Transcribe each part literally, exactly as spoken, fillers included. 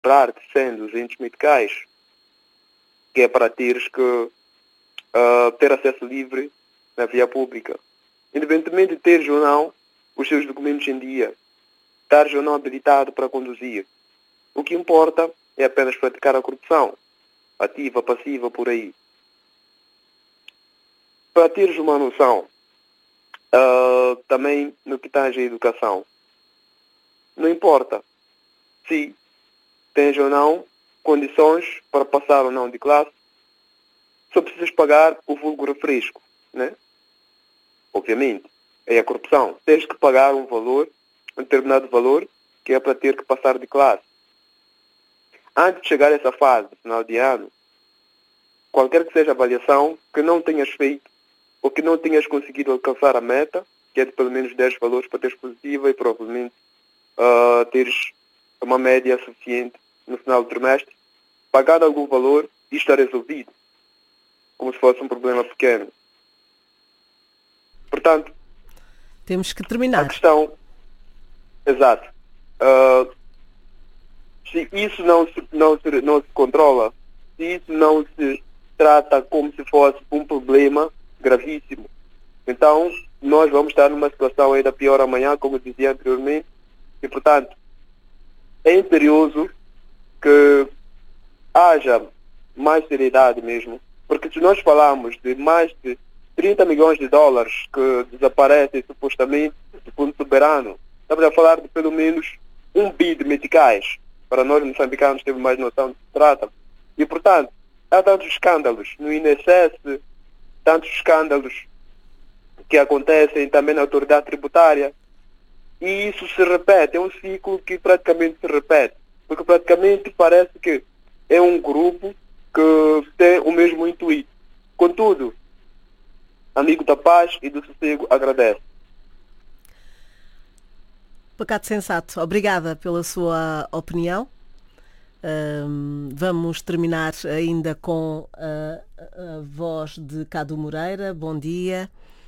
parte sendo os entes medicais, que é para teres que uh, ter acesso livre na via pública. Independentemente de teres ou não os seus documentos em dia, estares ou não habilitado para conduzir. O que importa é apenas praticar a corrupção, ativa, passiva, por aí. Para teres uma noção, uh, também no que tange à educação, não importa se tens ou não condições para passar ou não de classe, só precisas pagar o vulgo refresco, né? Obviamente, é a corrupção. Tens que pagar um valor, um determinado valor, que é para ter que passar de classe. Antes de chegar a essa fase, final de ano, qualquer que seja a avaliação que não tenhas feito ou que não tenhas conseguido alcançar a meta, que é de pelo menos dez valores para teres positiva e provavelmente uh, teres uma média suficiente no final do trimestre, pagar algum valor e estar resolvido, como se fosse um problema pequeno. Portanto, temos que terminar. A questão, exato, uh, se isso não se, não, se, não se controla, se isso não se trata como se fosse um problema gravíssimo, então nós vamos estar numa situação ainda pior amanhã, como eu dizia anteriormente, e portanto é imperioso que haja mais seriedade mesmo, porque se nós falamos de mais de trinta milhões de dólares que desaparecem supostamente do fundo soberano, estamos a falar de pelo menos um bi de meticais. Para nós moçambicanos temos mais noção do que se trata. E portanto, há tantos escândalos no I N S S, tantos escândalos que acontecem também na autoridade tributária, e isso se repete, é um ciclo que praticamente se repete, porque praticamente parece que é um grupo que tem o mesmo intuito. Contudo, amigo da paz e do sossego, agradece. Pacato Sensato, obrigada pela sua opinião. Um, vamos terminar ainda com a, a voz de Cadu Moreira. Bom dia.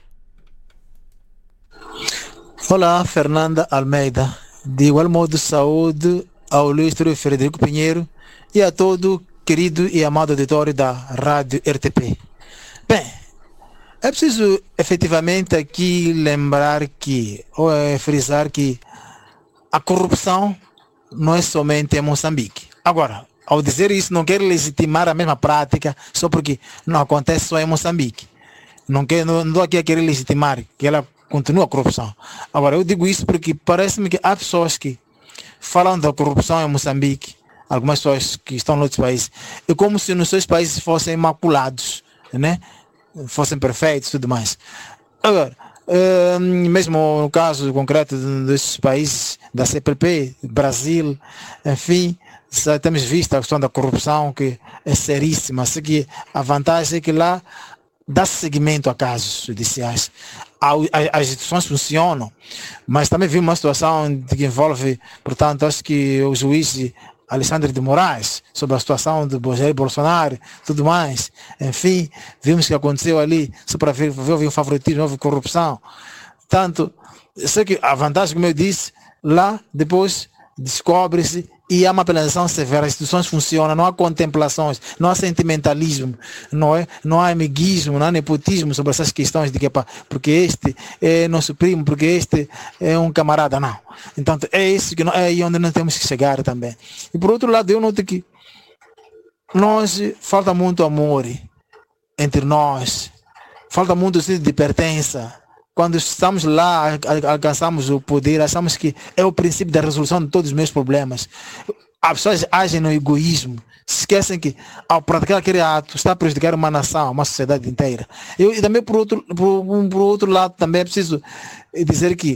Olá, Fernanda Almeida. De igual modo, saúde ao ilustre Frederico Pinheiro e a todo querido e amado auditório da Rádio R T P. Bem, é preciso efetivamente aqui lembrar que, ou é, frisar que a corrupção não é somente em Moçambique. Agora, ao dizer isso, não quero legitimar a mesma prática só porque não acontece só em Moçambique. Não quero, não estou aqui a querer legitimar que ela continua a corrupção. Agora, eu digo isso porque parece-me que há pessoas que falam da corrupção em Moçambique, algumas pessoas que estão em outros países, é como se nos seus países fossem imaculados, né? Fossem perfeitos e tudo mais. Agora, uh, mesmo no caso concreto desses países da C P P, Brasil, enfim, temos visto a questão da corrupção que é seríssima. Assim que a vantagem é que lá dá seguimento a casos judiciais. As instituições funcionam, mas também vimos uma situação que envolve, portanto, acho que o juiz Alexandre de Moraes, sobre a situação do Jair Bolsonaro, tudo mais. Enfim, vimos que aconteceu ali, só para ver, houve um favoritismo, houve corrupção. Tanto, sei que a vantagem, como eu disse, lá depois descobre-se e há uma penalização severa, as instituições funcionam, não há contemplações, não há sentimentalismo, não, é? Não há amiguismo, não há nepotismo sobre essas questões de que pá, porque este é nosso primo, porque este é um camarada, não. Então é isso que não, é aí onde nós temos que chegar também. E por outro lado, eu noto que nós falta muito amor entre nós, falta muito sentido de pertença. Quando estamos lá, alcançamos o poder, achamos que é o princípio da resolução de todos os meus problemas. As pessoas agem no egoísmo, se esquecem que ao praticar aquele ato está a prejudicar uma nação, uma sociedade inteira. Eu, e também por outro, por, por outro lado também é preciso dizer que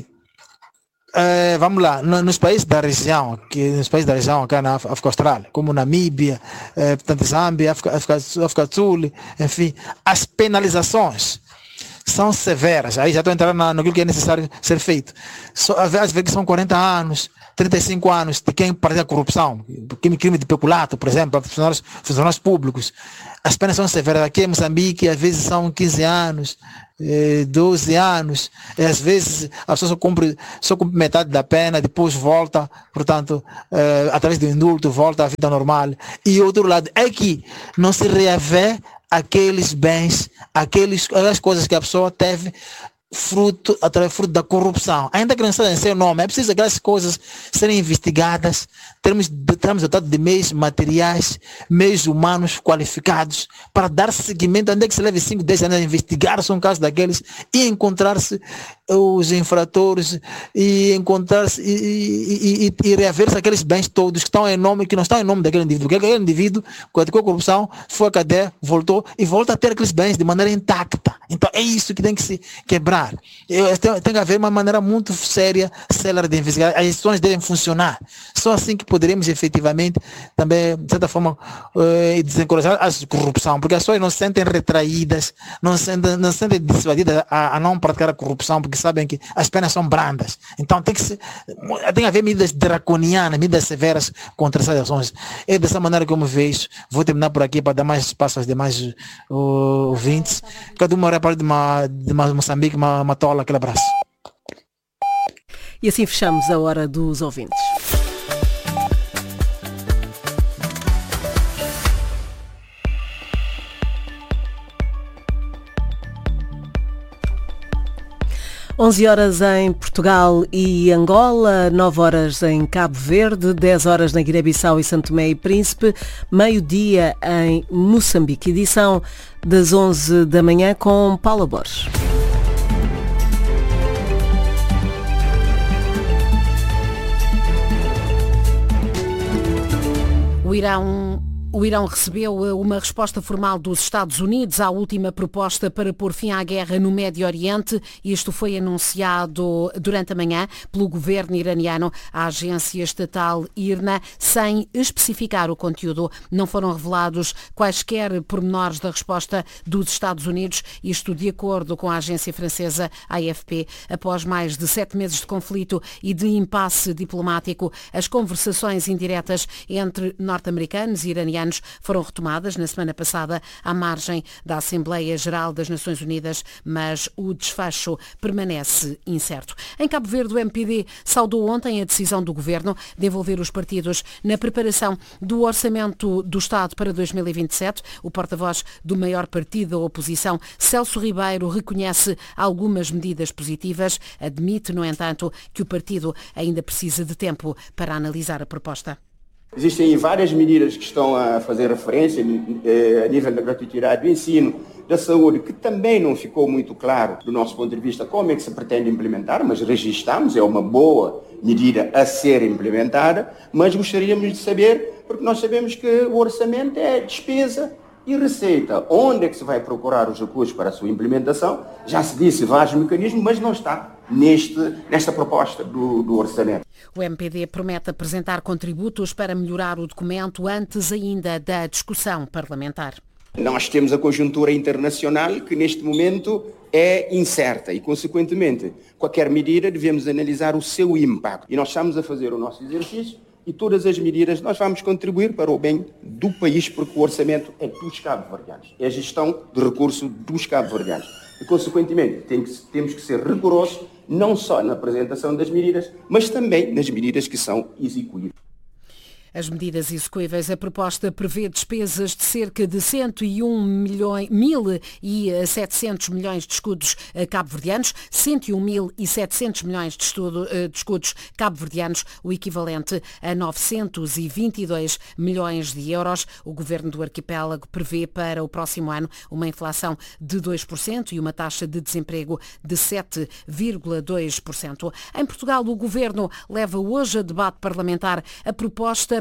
é, vamos lá, nos países da região, que nos países da região aqui na África Austral, como Namíbia, é, portanto, Zâmbia, África, África, África do Sul, enfim, as penalizações são severas. Aí já estou entrando naquilo que é necessário ser feito. Só, às vezes que são quarenta anos, trinta e cinco anos de quem pratica corrupção, crime de peculato, por exemplo, para funcionários, funcionários públicos. As penas são severas. Aqui em Moçambique, às vezes são quinze anos, doze anos, e às vezes a pessoa só cumpre, só cumpre metade da pena, depois volta, portanto, eh, através do indulto, volta à vida normal. E outro lado é que não se reavê aqueles bens, aqueles, aquelas coisas que a pessoa teve fruto, através fruto da corrupção. Ainda que não seja em seu nome, é preciso aquelas coisas serem investigadas, termos, termos dotado de meios materiais, meios humanos qualificados, para dar seguimento, ainda que se leve cinco, dez anos a investigar-se um caso daqueles e encontrar-se os infratores e encontrar-se e, e, e, e reaver-se aqueles bens todos que estão em nome, que não estão em nome daquele indivíduo, porque aquele indivíduo praticou corrupção, foi à cadeia, voltou e volta a ter aqueles bens de maneira intacta. Então é isso que tem que se quebrar. Tem, tem que haver uma maneira muito séria, célere de investigar. As instituições devem funcionar. Só assim que poderemos efetivamente também, de certa forma, uh, desencorajar a corrupção, porque as pessoas não se sentem retraídas, não se sentem, não se sentem dissuadidas a, a não praticar a corrupção, porque sabem que as penas são brandas. Então tem que, se, tem que haver medidas draconianas, medidas severas contra essas ações. É dessa maneira que eu me vejo. Vou terminar por aqui para dar mais espaço aos demais uh, ouvintes. Cada uma hora para de, uma, de uma Moçambique, uma Matola, aquele abraço. E assim fechamos a hora dos ouvintes. onze horas em Portugal e Angola, nove horas em Cabo Verde, dez horas na Guiné-Bissau e Santo Tomé e Príncipe, meio-dia em Moçambique. Edição das onze da manhã com Paula Borges. O Irão, o Irão recebeu uma resposta formal dos Estados Unidos à última proposta para pôr fim à guerra no Médio Oriente. Isto foi anunciado durante a manhã pelo governo iraniano à agência estatal I R N A, sem especificar o conteúdo. Não foram revelados quaisquer pormenores da resposta dos Estados Unidos, isto de acordo com a agência francesa A F P. Após mais de sete meses de conflito e de impasse diplomático, as conversações indiretas entre norte-americanos e iranianos foram retomadas na semana passada à margem da Assembleia Geral das Nações Unidas, mas o desfecho permanece incerto. Em Cabo Verde, o M P D saudou ontem a decisão do governo de envolver os partidos na preparação do Orçamento do Estado para dois mil e vinte e sete. O porta-voz do maior partido da oposição, Celso Ribeiro, reconhece algumas medidas positivas, admite, no entanto, que o partido ainda precisa de tempo para analisar a proposta. Existem várias medidas que estão a fazer referência eh, a nível da gratuidade do ensino, da saúde, que também não ficou muito claro do nosso ponto de vista como é que se pretende implementar, mas registramos, é uma boa medida a ser implementada, mas gostaríamos de saber, porque nós sabemos que o orçamento é despesa e receita. Onde é que se vai procurar os recursos para a sua implementação? Já se disse vários mecanismos, mas não está neste, nesta proposta do, do orçamento. O M P D promete apresentar contributos para melhorar o documento antes ainda da discussão parlamentar. Nós temos a conjuntura internacional que neste momento é incerta e, consequentemente, qualquer medida devemos analisar o seu impacto. E nós estamos a fazer o nosso exercício e todas as medidas nós vamos contribuir para o bem do país, porque o orçamento é dos cabo-verdianos, é a gestão de recursos dos cabo-verdianos. E, consequentemente, tem que, temos que ser rigorosos não só na apresentação das medidas, mas também nas medidas que são execuíveis. As medidas execuíveis, a proposta prevê despesas de cerca de cento e um mil e setecentos milhões de escudos cabo-verdianos, cento e um mil e setecentos milhões de, estudo, de escudos cabo-verdianos, o equivalente a novecentos e vinte e dois milhões de euros. O governo do arquipélago prevê para o próximo ano uma inflação de dois por cento e uma taxa de desemprego de sete vírgula dois por cento. Em Portugal, o governo leva hoje a debate parlamentar a proposta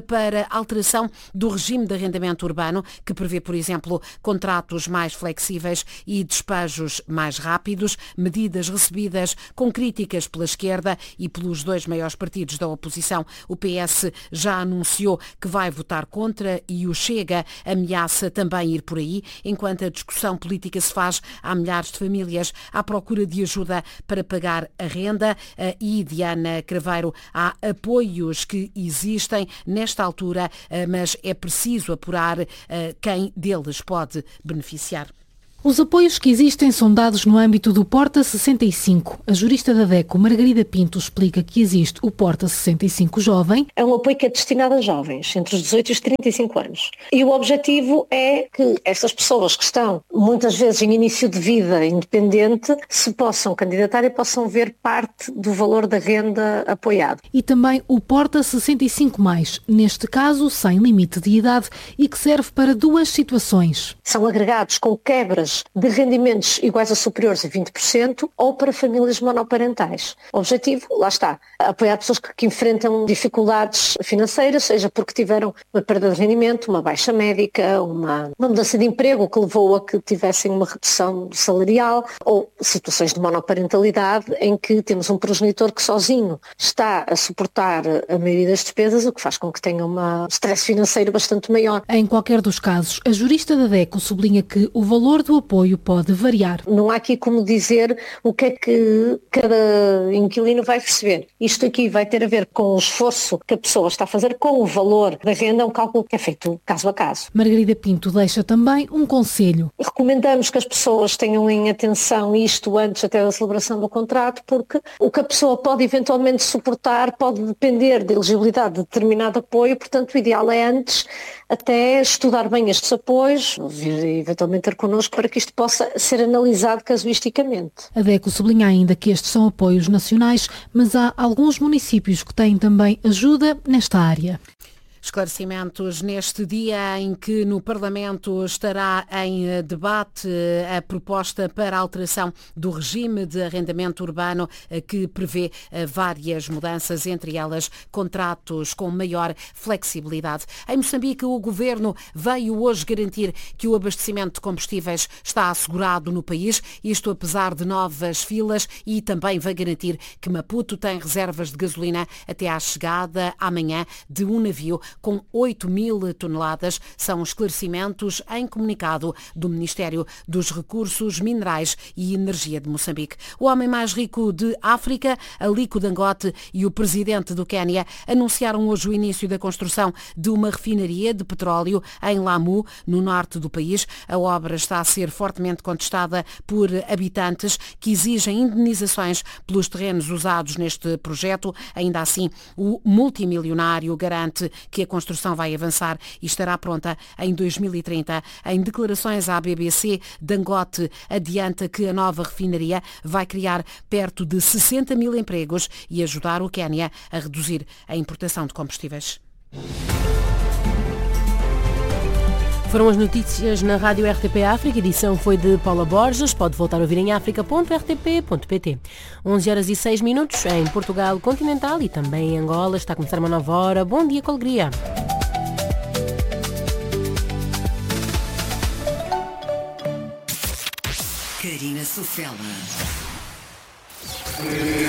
para alteração do regime de arrendamento urbano, que prevê, por exemplo, contratos mais flexíveis e despejos mais rápidos, medidas recebidas com críticas pela esquerda e pelos dois maiores partidos da oposição. O P S já anunciou que vai votar contra e o Chega ameaça também ir por aí, enquanto a discussão política se faz, há milhares de famílias à procura de ajuda para pagar a renda e, Diana Craveiro, há apoios que existem nesta altura, mas é preciso apurar quem deles pode beneficiar. Os apoios que existem são dados no âmbito do Porta sessenta e cinco. A jurista da DECO, Margarida Pinto, explica que existe o Porta sessenta e cinco Jovem. É um apoio que é destinado a jovens, entre os dezoito e os trinta e cinco anos. E o objetivo é que estas pessoas que estão, muitas vezes, em início de vida independente, se possam candidatar e possam ver parte do valor da renda apoiado. E também o Porta sessenta e cinco mais, neste caso, sem limite de idade e que serve para duas situações. São agregados com quebras de rendimentos iguais ou superiores a vinte por cento ou para famílias monoparentais. O objetivo, lá está, apoiar pessoas que, que enfrentam dificuldades financeiras, seja porque tiveram uma perda de rendimento, uma baixa médica, uma, uma mudança de emprego que levou a que tivessem uma redução salarial, ou situações de monoparentalidade em que temos um progenitor que sozinho está a suportar a maioria das despesas, o que faz com que tenha um stress financeiro bastante maior. Em qualquer dos casos, a jurista da DECO sublinha que o valor do apoio pode variar. Não há aqui como dizer o que é que cada inquilino vai receber. Isto aqui vai ter a ver com o esforço que a pessoa está a fazer com o valor da renda, é um cálculo que é feito caso a caso. Margarida Pinto deixa também um conselho. Recomendamos que as pessoas tenham em atenção isto antes até da celebração do contrato, porque o que a pessoa pode eventualmente suportar pode depender da elegibilidade de determinado apoio, portanto o ideal é antes até estudar bem estes apoios, vir eventualmente ter connosco para que isto possa ser analisado casuisticamente. A DECO sublinha ainda que estes são apoios nacionais, mas há alguns municípios que têm também ajuda nesta área. Esclarecimentos neste dia em que no Parlamento estará em debate a proposta para a alteração do regime de arrendamento urbano que prevê várias mudanças, entre elas contratos com maior flexibilidade. Em Moçambique, o Governo veio hoje garantir que o abastecimento de combustíveis está assegurado no país, isto apesar de novas filas, e também vai garantir que Maputo tem reservas de gasolina até à chegada amanhã de um navio com oito mil toneladas, são esclarecimentos em comunicado do Ministério dos Recursos Minerais e Energia de Moçambique. O homem mais rico de África, Aliko Dangote, e o presidente do Quénia anunciaram hoje o início da construção de uma refinaria de petróleo em Lamu, no norte do país. A obra está a ser fortemente contestada por habitantes que exigem indenizações pelos terrenos usados neste projeto. Ainda assim, o multimilionário garante que a construção vai avançar e estará pronta em dois mil e trinta. Em declarações à B B C, Dangote adianta que a nova refinaria vai criar perto de sessenta mil empregos e ajudar o Quénia a reduzir a importação de combustíveis. Foram as notícias na Rádio R T P África. A edição foi de Paula Borges. Pode voltar a ouvir em africa ponto r t p ponto p t. onze horas e seis minutos em Portugal continental e também em Angola. Está a começar uma nova hora. Bom dia com alegria. Karina Sofela.